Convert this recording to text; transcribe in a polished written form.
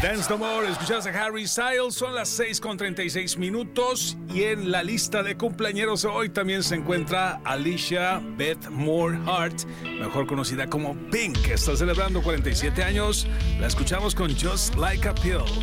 Dance No More, escuchas a Harry Styles, son las 6:36 y en la lista de cumpleañeros hoy también se encuentra Alicia Beth Moore Hart, mejor conocida como Pink, que está celebrando 47 años. La escuchamos con Just Like a Pill.